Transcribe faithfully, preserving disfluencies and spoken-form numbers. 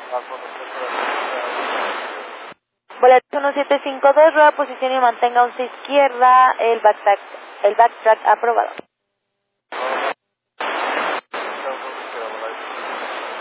Boleto uno siete cinco dos, rueda posición y mantenga once izquierda, el backtrack, el backtrack aprobado.